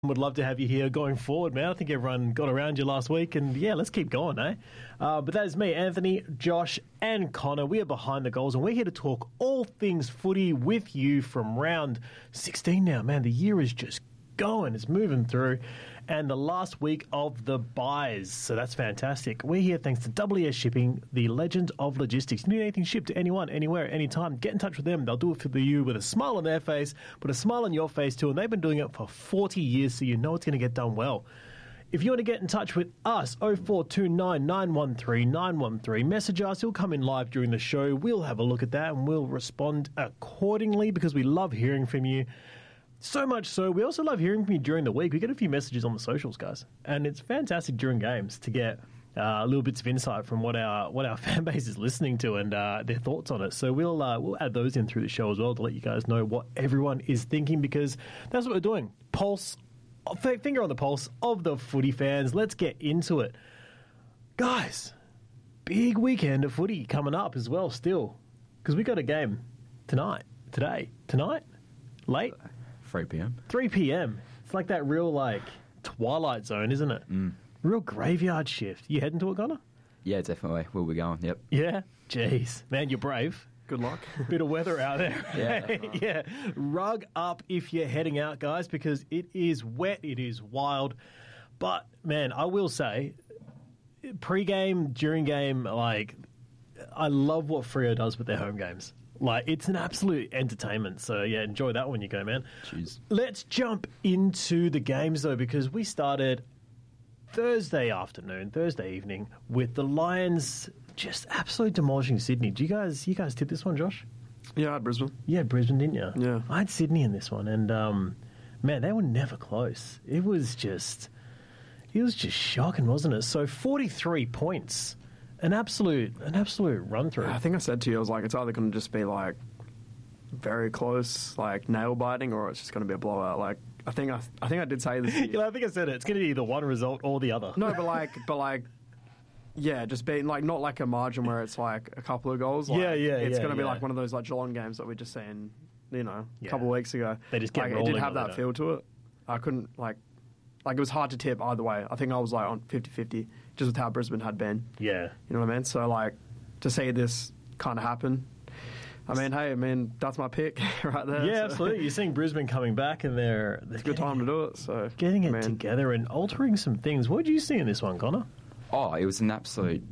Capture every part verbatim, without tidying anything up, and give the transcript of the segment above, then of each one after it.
Would love to have you here going forward, man. I think everyone got around you last week, and yeah, let's keep going, eh? Uh, but that is me, Anthony, Josh, and Connor. We are behind the goals, and we're here to talk all things footy with you from round sixteen now. Man, the year is just going. It's moving through, and the last week of the buys, so that's fantastic. We're here thanks to W E S Shipping, the legend of logistics. You need anything shipped to anyone, anywhere, anytime, get in touch with them. They'll do it for you with a smile on their face, but a smile on your face too, and they've been doing it for forty years, so you know it's going to get done well. If you want to get in touch with us, oh four two nine, nine one three, nine one three, message us. You'll come in live during the show. We'll have a look at that, and we'll respond accordingly because we love hearing from you. So much so, we also love hearing from you during the week. We get a few messages on the socials, guys, and it's fantastic during games to get uh, little bits of insight from what our what our fan base is listening to and uh, their thoughts on it. So we'll uh, we'll add those in through the show as well to let you guys know what everyone is thinking, because that's what we're doing. Pulse, finger on the pulse of the footy fans. Let's get into it, guys. Big weekend of footy coming up as well, still, because we got a game tonight, today, tonight, late. three p.m. three p.m. It's like that real, like, Twilight Zone, isn't it? Mm. Real graveyard shift. You heading to it, Connor? Yeah, definitely. We'll be going, yep. Yeah? Jeez. Man, you're brave. Good luck. Bit of weather out there. Yeah. yeah. Rug up if you're heading out, guys, because it is wet, it is wild. But, man, I will say, pre-game, during game, like, I love what Freo does with their home games. Like, it's an absolute entertainment. So, yeah, enjoy that when you go, man. Cheers. Let's jump into the games, though, because we started Thursday afternoon, Thursday evening, with the Lions just absolutely demolishing Sydney. Do you guys, you guys tip this one, Josh? Yeah, I had Brisbane. Yeah, Brisbane, didn't you? Yeah. I had Sydney in this one, and, um, man, they were never close. It was just, it was just shocking, wasn't it? So, forty-three points. An absolute, an absolute run through. I think I said to you, I was like, it's either going to just be like very close, like nail biting, or it's just going to be a blowout. Like, I think I, I think I did say this. Yeah, I think I said it. It's going to be either one result or the other. No, but like, but like, yeah, just being like not like a margin where it's like a couple of goals. Like, Yeah, yeah, It's yeah, going to be yeah. like one of those like Geelong games that we just seen, you know, a Yeah. couple of weeks ago. They just get like, it rolling did have or they that don't. feel to it. I couldn't like, like it was hard to tip either way. I think I was like on fifty-fifty just with how Brisbane had been. Yeah. You know what I mean? So, like, to see this kind of happen, I mean, hey, I mean, that's my pick right there. Yeah, so. absolutely. You're seeing Brisbane coming back, and they're, they're It's a good time to do it. So getting it I mean, together and altering some things. What did you see in this one, Connor? Oh, it was an absolute,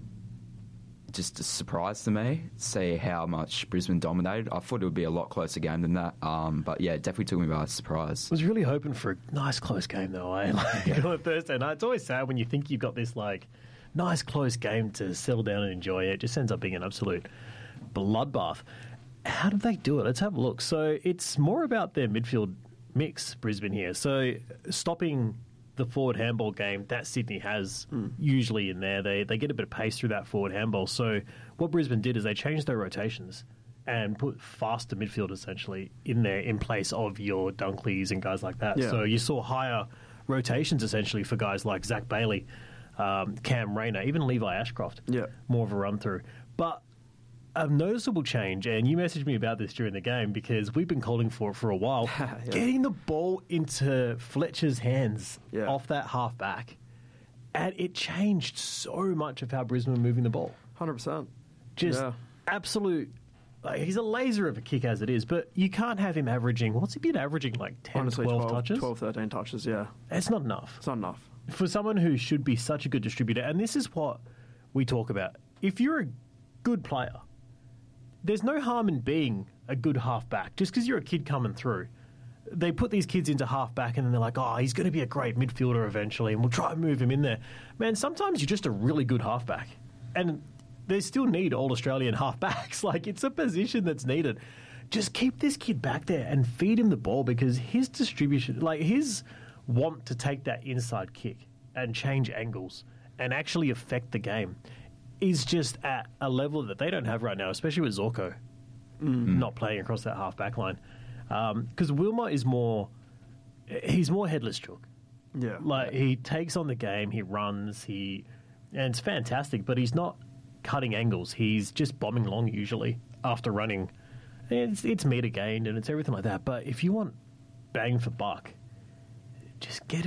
just a surprise to me to see how much Brisbane dominated. I thought it would be a lot closer game than that. Um, but yeah, it definitely took me by surprise. I was really hoping for a nice close game, though. Eh? Like, on Thursday night, it's always sad when you think you've got this like nice close game to settle down and enjoy. It just ends up being an absolute bloodbath. How did they do it? Let's have a look. So it's more about their midfield mix, Brisbane here. So stopping the forward handball game that Sydney has mm. usually in there, they they get a bit of pace through that forward handball. So what Brisbane did is they changed their rotations and put faster midfield essentially in there in place of your Dunkleys and guys like that. Yeah. So you saw higher rotations essentially for guys like Zach Bailey, um, Cam Rayner, even Levi Ashcroft. Yeah. More of a run through. But a noticeable change, and you messaged me about this during the game because we've been calling for it for a while, Yeah. getting the ball into Fletcher's hands Yeah. off that half back, and it changed so much of how Brisbane were moving the ball. one hundred percent. Just Yeah. absolute. Like, he's a laser of a kick as it is, but you can't have him averaging. What's he been averaging? Like ten, Honestly, twelve, twelve, touches? twelve, thirteen touches, yeah. It's not enough. It's not enough. For someone who should be such a good distributor, and this is what we talk about. If you're a good player, there's no harm in being a good halfback. Just because you're a kid coming through, they put these kids into halfback and then they're like, oh, he's going to be a great midfielder eventually and we'll try and move him in there. Man, sometimes you're just a really good halfback. And they still need all Australian halfbacks. Like, it's a position that's needed. Just keep this kid back there and feed him the ball, because his distribution, like his want to take that inside kick and change angles and actually affect the game is just at a level that they don't have right now, especially with Zorko mm. not playing across that half-back line. Because um, Wilmot is more... He's more headless chook. Yeah. Like, he takes on the game, he runs, he... And it's fantastic, but he's not cutting angles. He's just bombing long, usually, after running. It's, it's meter gained and it's everything like that. But if you want bang for buck, Just get